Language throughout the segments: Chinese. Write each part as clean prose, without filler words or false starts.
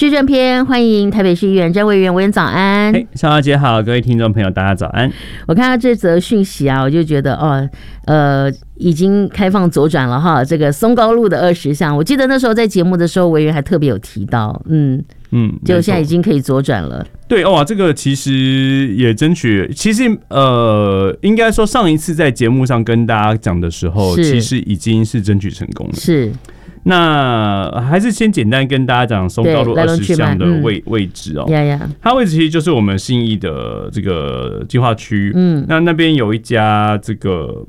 市政篇，欢迎台北市议员詹维元，委员早安。 小华姐好，各位听众朋友大家早安。 我看到这则讯息啊，我就觉得已经开放左转了哈。这个松高路的20项，我记得那时候在节目的时候，委员还特别有提到，就现在已经可以左转了。 对哇，这个其实也争取，其实应该说上一次在节目上跟大家讲的时候，其实已经是争取成功了。 是。 那还是先简单跟大家讲松高路20项的位置哦。它位置其实就是我们信义的这个计划区。那边有一家这个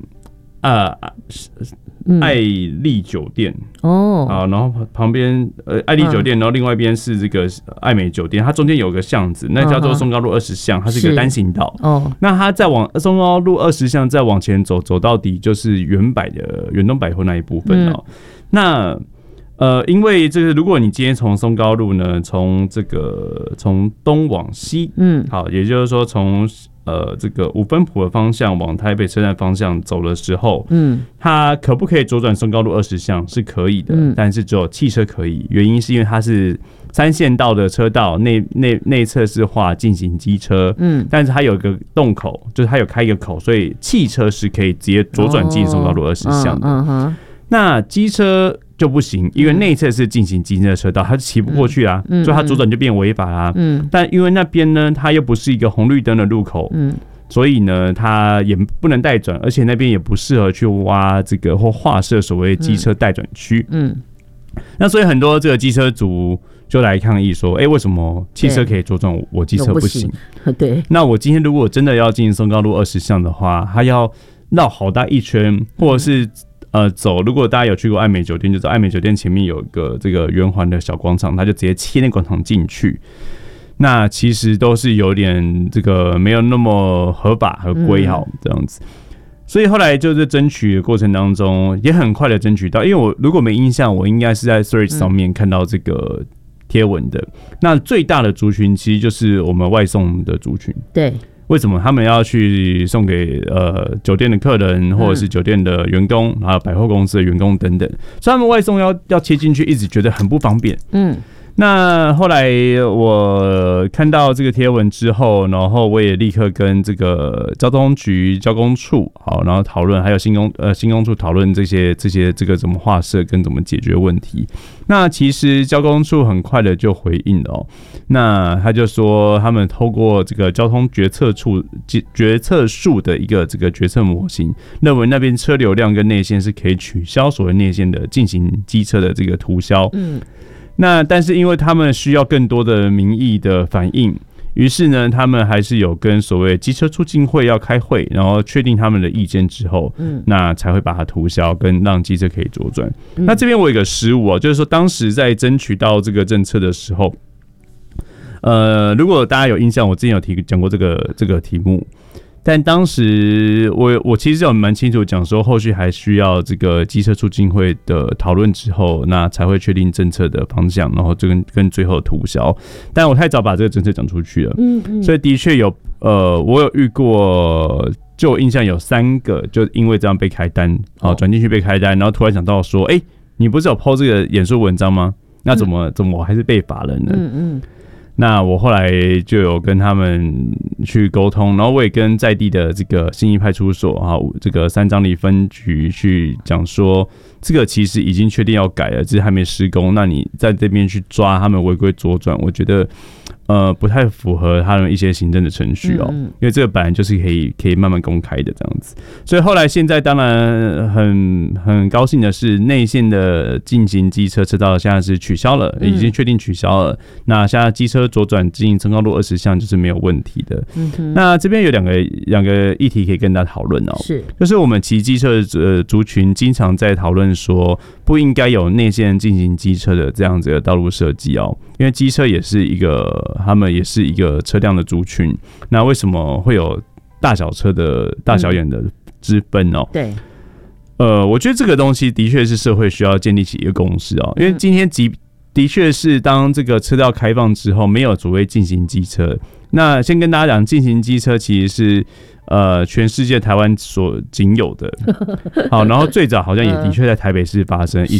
爱丽酒店然后旁边爱丽酒店，然后另外一边是这个爱美酒店，它中间有个巷子，那叫做松高路20巷，它是一个单行道。那它再往松高路20巷再往前走到底就是远东百货那一部分哦。那因为这个，如果你今天从松高路呢，从东往西，好，也就是说从这个五分埔的方向往台北车站方向走的时候，它可不可以左转松高路20巷是可以的，但是只有汽车可以，原因是因为它是3线道的车道，内侧是画进行机车，但是它有一个洞口，就是它有开一个口，所以汽车是可以直接左转进松高路20巷的。那机车就不行，因为内侧是进行机车的车道，它骑不过去啊，所以它左转就变违法啦。但因为那边呢，它又不是一个红绿灯的路口，所以呢，它也不能带转，而且那边也不适合去挖这个或划设所谓机车带转区。那所以很多这个机车族就来抗议说，为什么汽车可以左转，我机车不行？ 对。 那我今天如果真的要进松高路20巷的话，它要绕好大一圈，或者是走，如果大家有去过爱美酒店，就知道爱美酒店前面有一个这个圆环的小广场，他就直接切那广场进去。那其实都是有点这个没有那么合法合规好这样子。所以后来就是争取的过程当中，也很快的争取到，因为我如果没印象，我应该是在 Threads 上面看到这个贴文的。那最大的族群其实就是我们外送的族群。 对。 为什么他们要去送给酒店的客人，或者是酒店的员工，还有百货公司的员工等等，所以他们外送要切进去，一直觉得很不方便。那后来我看到这个贴文之后，然后我也立刻跟这个交通局交工处好，然后讨论，还有新工处讨论这些这个怎么划设跟怎么解决问题。那其实交工处很快的就回应了哦，那他就说他们透过这个交通决策树的一个这个决策模型，认为那边车流量跟内线是可以取消所谓内线的进行机车的这个涂销。那但是因为他们需要更多的民意的反应，于是呢，他们还是有跟所谓机车促进会要开会，然后确定他们的意见之后，那才会把它涂销，跟让机车可以左转。那这边我有一个失误就是说当时在争取到这个政策的时候，如果大家有印象，我之前有讲过这个题目。但当时我其实有蛮清楚讲说，后续还需要这个机车促进会的讨论之后，那才会确定政策的方向，然后就跟最后涂销。但我太早把这个政策讲出去了，所以的确有我有遇过，就我印象有3个，就因为这样被开单，转进去被开单，然后突然想到说，你不是有 po 这个演说文章吗？那怎么我还是被罚了呢？那我后来就有跟他们去沟通，然后我也跟在地的这个信义派出所这个三张里分局去讲说，这个其实已经确定要改了，只是还没施工。那你在这边去抓他们违规左转，我觉得不太符合他们一些行政的程序因为这个本来就是可以慢慢公开的这样子。所以后来现在当然很高兴的是，内线的进行机车车道现在是取消了，已经确定取消了。那现在机车左转进行松高路20巷就是没有问题的。那这边有两个议题可以跟大家讨论就是我们骑机车的族群经常在讨论说，不应该有内线进行机车的这样子的道路设计因为机车也是他们也是一个车辆的族群。那为什么会有大小车的大小眼的之分对。我觉得这个东西的确是社会需要建立起一个共识因为今天的确是当这个车道开放之后，没有所谓进行机车。那先跟大家讲，进行机车其实是全世界台湾所仅有的。好，然后最早好像也的确在台北市发生，以